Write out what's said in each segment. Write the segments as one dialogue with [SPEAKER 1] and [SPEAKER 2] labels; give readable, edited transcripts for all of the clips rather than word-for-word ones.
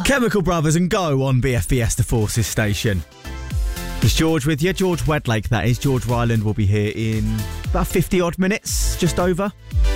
[SPEAKER 1] Chemical Brothers and Go on BFBS The Forces station. It's George with you, George Wedlake that is. George Ryland will be here in about 50 odd minutes, just over.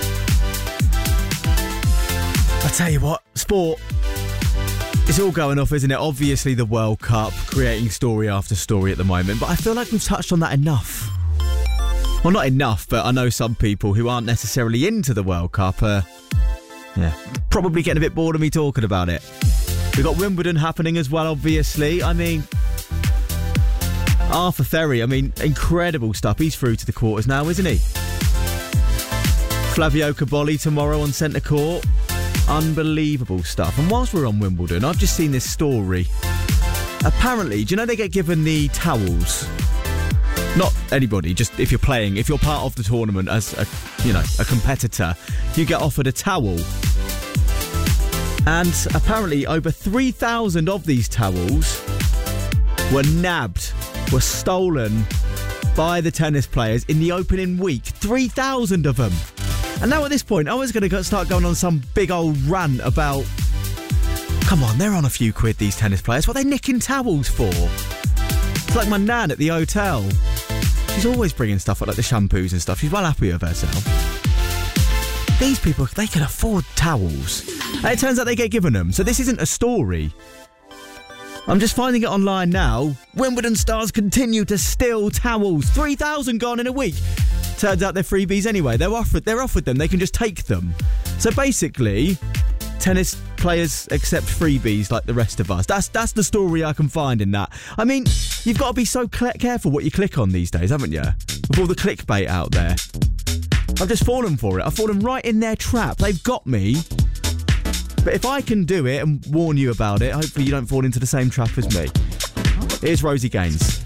[SPEAKER 1] I tell you what, sport, it's all going off, isn't it? Obviously the World Cup, creating story after story at the moment, but I feel like we've touched on that enough. Well, not enough, but I know some people who aren't necessarily into the World Cup probably getting a bit bored of me talking about it. We've got Wimbledon happening as well, obviously. I mean, Arthur Ferry, incredible stuff. He's through to the quarters now, isn't he? Flavio Cobolli tomorrow on centre court. Unbelievable stuff. And whilst we're on Wimbledon, I've just seen this story. Apparently, do you know they get given the towels? Not anybody, just if you're playing, if you're part of the tournament as a competitor, you get offered a towel. And apparently over 3,000 of these towels were nabbed, were stolen by the tennis players in the opening week. 3,000 of them. And now at this point, I was going to start going on some big old rant about, come on, they're on a few quid, these tennis players. What are they nicking towels for? It's like my nan at the hotel. She's always bringing stuff like the shampoos and stuff. She's well happy with herself. These people, they can afford towels. And it turns out they get given them. So this isn't a story. I'm just finding it online now. Wimbledon stars continue to steal towels. 3,000 gone in a week. Turns out they're freebies anyway. They're offered them. They can just take them. So basically, tennis players accept freebies like the rest of us. That's the story I can find in that. I mean, you've got to be so careful what you click on these days, haven't you? With all the clickbait out there. I've just fallen for it. I've fallen right in their trap. They've got me. But if I can do it and warn you about it, hopefully you don't fall into the same trap as me. Here's Rosie Gaines.